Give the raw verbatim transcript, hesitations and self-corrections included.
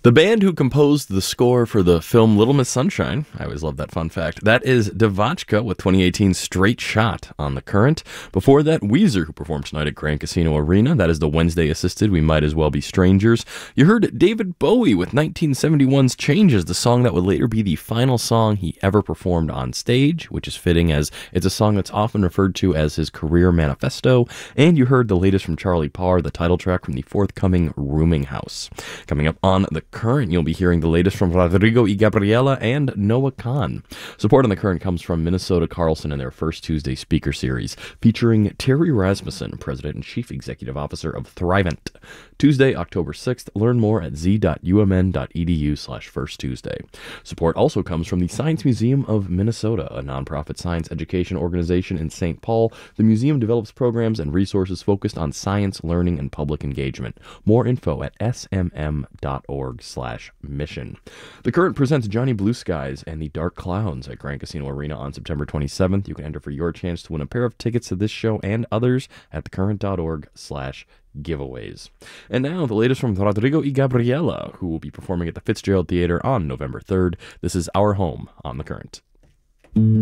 The band who composed the score for the film Little Miss Sunshine, I always love that fun fact, that is Devotchka with twenty eighteen's Straight Shot on The Current. Before that, Weezer, who performed tonight at Grand Casino Arena. That is the Wednesday assisted We Might As Well Be Strangers. You heard David Bowie with nineteen seventy-one's Changes, the song that would later be the final song he ever performed on stage, which is fitting as it's a song that's often referred to as his career manifesto. And you heard the latest from Charlie Parr, the title track from the forthcoming Rooming House. Coming up on The Current, you'll be hearing the latest from Rodrigo y Gabriela and Noah Kahan. Support on The Current comes from Minnesota Carlson and their First Tuesday speaker series, featuring Terry Rasmussen, President and Chief Executive Officer of Thrivent. Tuesday, October sixth. Learn more at z.umn.edu slash First Tuesday. Support also comes from the Science Museum of Minnesota, a nonprofit science education organization in Saint Paul. The museum develops programs and resources focused on science, learning, and public engagement. More info at s m m dot org slash mission. The Current presents Johnny Blue Skies and the Dark Clowns at Grand Casino Arena on September twenty-seventh. You can enter for your chance to win a pair of tickets to this show and others at thecurrent.org slash giveaways. And now the latest from Rodrigo y Gabriela, who will be performing at the Fitzgerald Theater on November third. This is Our Home on The Current.